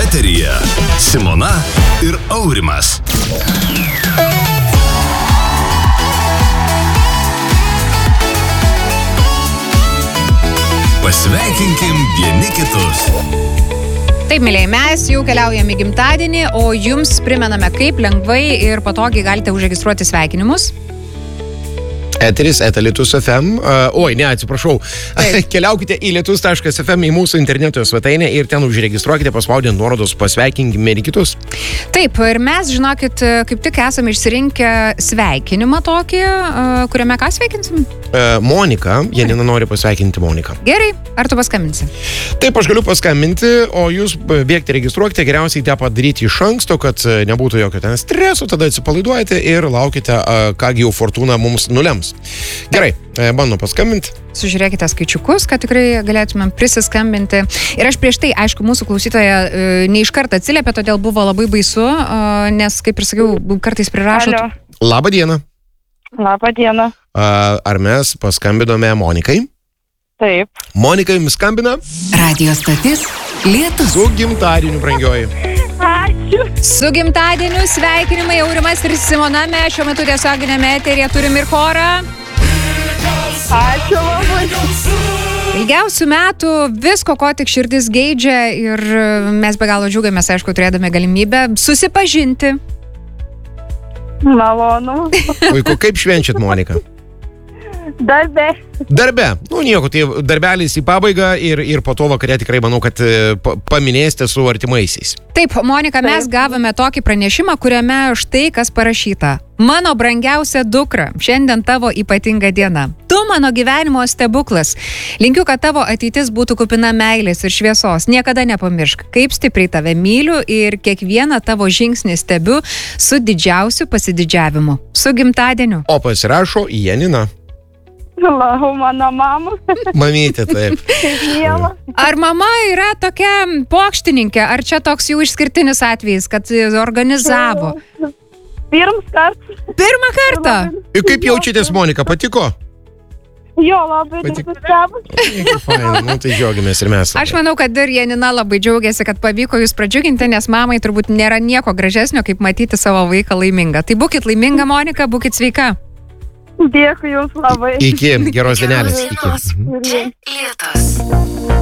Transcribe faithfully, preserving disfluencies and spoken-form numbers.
Eteryje Simona ir Aurimas. Pasveikinkim vieni kitus. Taip, mėlyje, mes jau keliaujame į gimtadienį, o jums primename, kaip lengvai ir patogiai galite užregistruoti sveikinimus. Eteris, eta Lietus F M. Uh, oi, ne, atsiprašau. Keliaukite į lietus taškas f m į mūsų interneto svetainę ir ten užregistruokite, paspaudę nuorodos pasveikinkime ir kitus. Taip, ir mes, žinokit, kaip tik esame išsirinkę sveikinimą tokį, uh, kuriame ką sveikinsim? Uh, Monika, Janina nori pasveikinti Moniką. Gerai, ar tu paskambinsi? Taip, aš galiu paskambinti, o jūs bėgti registruokite, geriausiai tą padaryti iš anksto, kad nebūtų jokio ten streso, tada atsipalaiduojate ir laukite, uh, kągi jau fortūna mums nulems. Gerai, bandom paskambinti. Sužiūrėkite skaičiukus, kad tikrai galėtumėm prisiskambinti. Ir aš prieš tai, aišku, mūsų klausytoja e, ne iš karto atsiliepė, todėl buvo labai baisu, e, nes, kaip ir sakiau, kartais prirašot. Alio. Labą dieną. Labą dieną. Ar mes paskambinome Monikai? Taip. Monika jums skambina? Radio stotis Lietus. Su gimtadieniu, brangioji. Ačiū. Su gimtadieniu sveikinimai Aurimas ir Simona. Mes šiuo metu tiesioginėme eteryje turim ir chorą. Ačiū labai. Ilgiausių metų, visko, ko tik širdis geidžia, ir mes be galo džiaugiamės, aišku, turėdami galimybę susipažinti. Malonu. Vaiku, kaip švenčiat, Monika? Darbe. Darbe. Nu, nieko, tai darbelis į pabaigą ir, ir po to vakare tikrai manau, kad pa, paminėsite su artimaisiais. Taip, Monika, mes gavome tokį pranešimą, kuriame štai kas parašyta. Mano brangiausia dukra, šiandien tavo ypatinga diena. Tu mano gyvenimo stebuklas. Linkiu, kad tavo ateitis būtų kupina meilės ir šviesos. Niekada nepamiršk, kaip stipriai tave myliu ir kiekvieną tavo žingsnį stebiu su didžiausiu pasididžiavimu. Su gimtadieniu. O pasirašo Janina. Lau, mano mama. Mamytė, taip. Miela. Ar mama yra tokia pokštininkė, ar čia toks jau išskirtinis atvejis, kad organizavo? Pirms kartą. Pirmą kartą? Ir kaip jaučiatės, Monika, patiko? Jo, labai nustebus. Fain, nu tai džiaugiamės ir mes. Aš manau, kad ir Janina labai džiaugiasi, kad pavyko jūs pradžiuginti, nes mamai turbūt nėra nieko gražesnio, kaip matyti savo vaiką laimingą. Tai būkit laiminga, Monika, būkit sveika. Dėkui jums labai. Iki, geros dienelės. Iki. Čia Lietus.